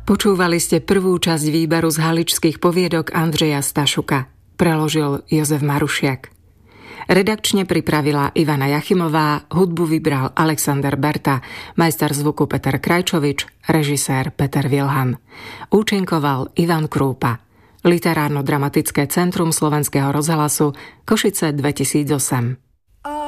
Počúvali ste prvú časť výberu z haličských poviedok Andreja Stašuka. Preložil Jozef Marušiak. Redakčne pripravila Ivana Jachimová, hudbu vybral Alexander Berta, majster zvuku Peter Krajčovič, režisér Peter Vilhan. Účinkoval Ivan Krúpa. Literárno-dramatické centrum Slovenského rozhlasu Košice 2008.